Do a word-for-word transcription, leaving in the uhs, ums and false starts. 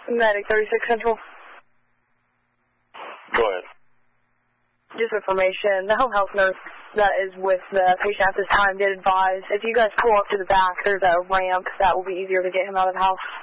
Medic thirty-six Central. Go ahead. Just information. The home health nurse that is with the patient at this time did advise if you guys pull up to the back, there's a ramp that will be easier to get him out of the house.